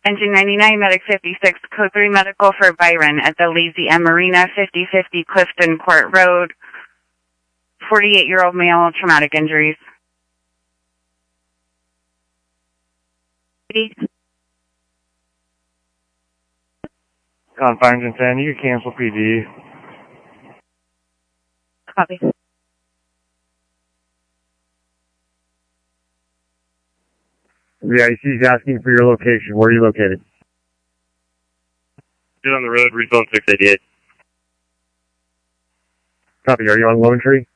Engine 99, Medic 56, Code 3 Medical for Byron at the Lazy M Marina, 5050 Clifton Court Road. 48-year-old male, traumatic injuries. Confines and 10, you can cancel PD. Copy. The IC is asking for your location. Where are you located? Get on the road, refund 688. Copy. Are you on Lone Tree?